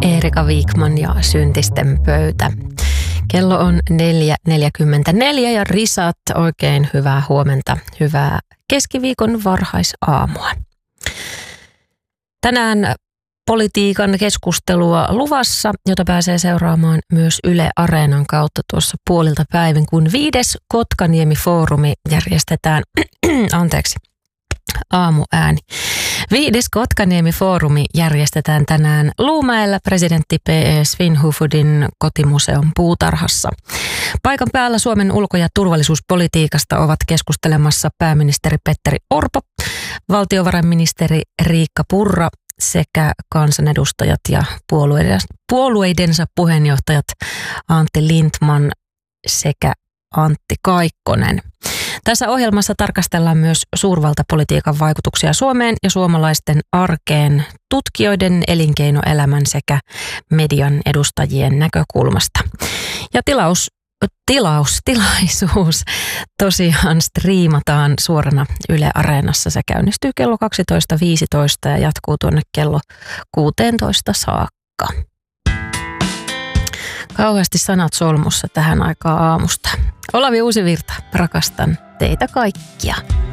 Eerika Wikman ja Syntisten pöytä. Kello on 4.44 ja risat, oikein hyvää huomenta, hyvää keskiviikon varhaisaamua. Tänään politiikan keskustelua luvassa, jota pääsee seuraamaan myös Yle Areenan kautta tuossa puolilta päivin, kun 5. Kotkaniemi-foorumi järjestetään, aamuääni. 5. Kotkaniemi-foorumi järjestetään tänään Luumäellä presidentti P.E. Svinhufvudin kotimuseon puutarhassa. Paikan päällä Suomen ulko- ja turvallisuuspolitiikasta ovat keskustelemassa pääministeri Petteri Orpo, valtiovarainministeri Riikka Purra sekä kansanedustajat ja puolueidensa puheenjohtajat Antti Lindtman sekä Antti Kaikkonen. Tässä ohjelmassa tarkastellaan myös suurvaltapolitiikan vaikutuksia Suomeen ja suomalaisten arkeen tutkijoiden, elinkeinoelämän sekä median edustajien näkökulmasta. Ja tilaisuus tosiaan striimataan suorana Yle Areenassa. Se käynnistyy kello 12.15 ja jatkuu tuonne kello 16 saakka. Kauheasti sanat solmussa tähän aikaan aamusta. Olavi Uusivirta, rakastan teitä kaikkia.